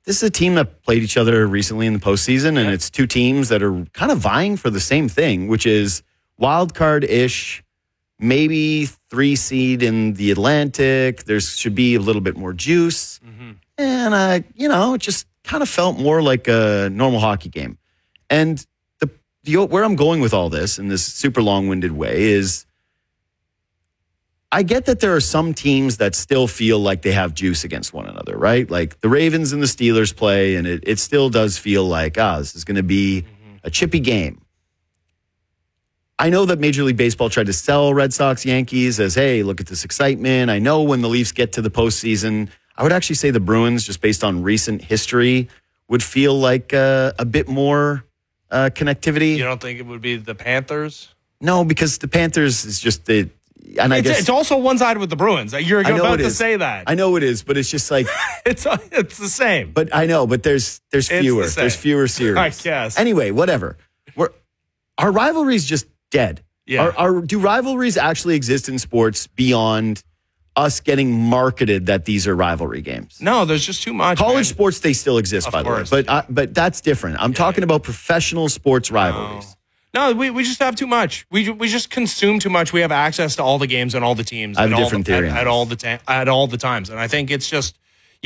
this is a team that played each other recently in the postseason, and it's two teams that are kind of vying for the same thing, which is wild card-ish, maybe 3 seed in the Atlantic. There should be a little bit more juice. And, it just kind of felt more like a normal hockey game. And where I'm going with all this in this super long-winded way is I get that there are some teams that still feel like they have juice against one another, right? Like the Ravens and the Steelers play, and it still does feel like, this is going to be a chippy game. I know that Major League Baseball tried to sell Red Sox Yankees as, hey, look at this excitement. I know when the Leafs get to the postseason, I would actually say the Bruins, just based on recent history, would feel like a bit more connectivity. You don't think it would be the Panthers? No, because the Panthers is just the... And I guess it's also one-sided with the Bruins. You're about to say that. I know it is, but it's just like... it's the same. But I know, but there's fewer. There's fewer series. I guess. Anyway, whatever. Our rivalry's just dead. Yeah. Do rivalries actually exist in sports beyond us getting marketed that these are rivalry games? No, there's just too much. College sports, they still exist, by the way. But that's different. I'm talking about professional sports rivalries. No, we just have too much. We just consume too much. We have access to all the games and all the teams. I have a different theory at all the times. And I think it's just,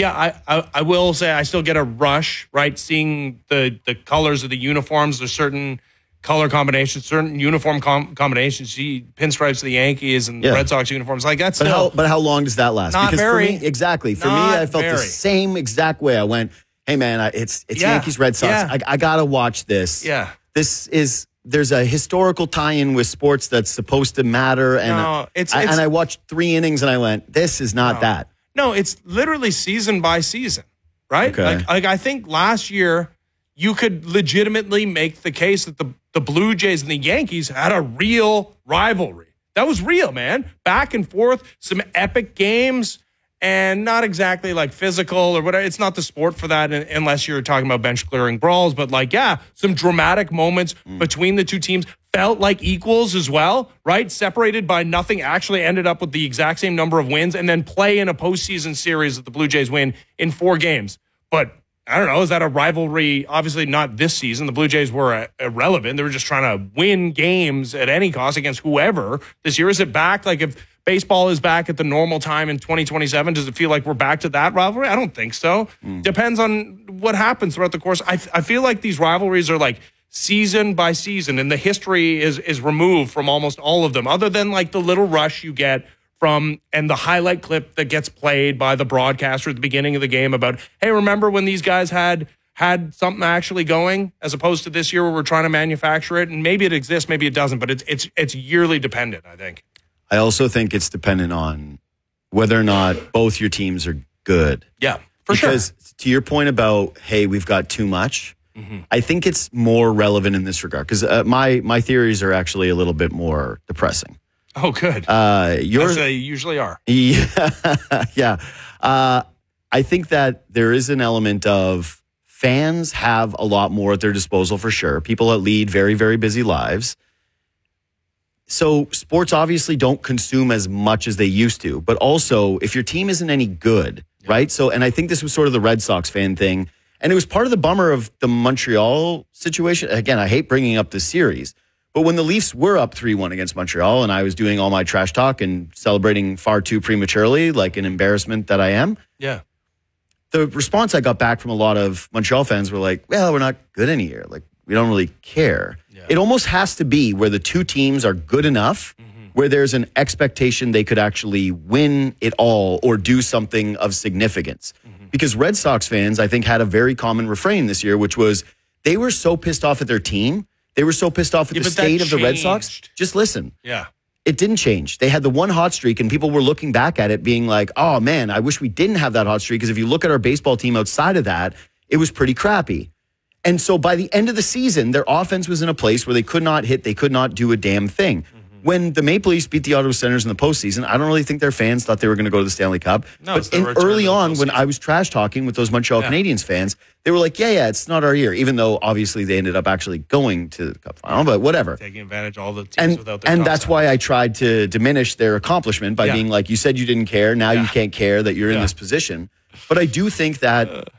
I will say I still get a rush, right? Seeing the colors of the uniforms. There's certain color combinations, certain uniform combinations. See pinstripes of the Yankees and Red Sox uniforms. Like that's but how long does that last? Not because very. For me, exactly. For me, I felt the same exact way. I went, hey man, it's Yankees Red Sox. Yeah. I gotta watch this. Yeah. There's a historical tie-in with sports that's supposed to matter, and I watched 3 innings and I went, this is not that. No, it's literally season by season, right? Okay. Like I think last year you could legitimately make the case that the Blue Jays and the Yankees had a real rivalry. That was real, man. Back and forth, some epic games, and not exactly like physical or whatever. It's not the sport for that unless you're talking about bench clearing brawls. But some dramatic moments between the two teams felt like equals as well, right? Separated by nothing, actually ended up with the exact same number of wins and then play in a postseason series that the Blue Jays win in 4 games. But I don't know, is that a rivalry? Obviously not this season. The Blue Jays were irrelevant. They were just trying to win games at any cost against whoever. This year, is it back? Like if baseball is back at the normal time in 2027, does it feel like we're back to that rivalry? I don't think so. Depends on what happens throughout the course. I feel like these rivalries are like season by season, and the history is removed from almost all of them, other than like the little rush you get from and the highlight clip that gets played by the broadcaster at the beginning of the game about, hey, remember when these guys had something actually going, as opposed to this year where we're trying to manufacture it, and maybe it exists, maybe it doesn't, but it's yearly dependent, I think. I also think it's dependent on whether or not both your teams are good. Yeah, for sure. Because to your point about, hey, we've got too much, I think it's more relevant in this regard, because my theories are actually a little bit more depressing. Oh, good. As they usually are. Yeah. I think that there is an element of fans have a lot more at their disposal for sure. People that lead very, very busy lives. So sports obviously don't consume as much as they used to. But also, if your team isn't any good, right? So, and I think this was sort of the Red Sox fan thing. And it was part of the bummer of the Montreal situation. Again, I hate bringing up this series. But when the Leafs were up 3-1 against Montreal and I was doing all my trash talk and celebrating far too prematurely, like an embarrassment that I am, the response I got back from a lot of Montreal fans were like, well, we're not good any year. Like, we don't really care. Yeah. It almost has to be where the two teams are good enough, where there's an expectation they could actually win it all or do something of significance. Because Red Sox fans, I think, had a very common refrain this year, which was they were so pissed off at their team. They were so pissed off at the state of the Red Sox. Just listen. Yeah. It didn't change. They had the one hot streak, and people were looking back at it being like, oh, man, I wish we didn't have that hot streak, because if you look at our baseball team outside of that, it was pretty crappy. And so by the end of the season, their offense was in a place where they could not hit, they could not do a damn thing. When the Maple Leafs beat the Ottawa Senators in the postseason, I don't really think their fans thought they were going to go to the Stanley Cup. No, but early on, when I was trash talking with those Montreal Canadiens fans, they were like, yeah, it's not our year, even though obviously they ended up actually going to the Cup final, but whatever. Taking advantage of all the teams without their And that's why I tried to diminish their accomplishment by being like, you said you didn't care, now you can't care that you're in this position. But I do think that